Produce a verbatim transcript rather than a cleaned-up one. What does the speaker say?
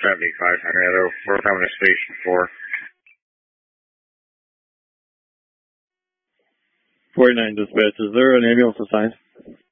seventy-five, Henrietta. We're coming to Station four. forty-nine dispatch, is there an ambulance assigned?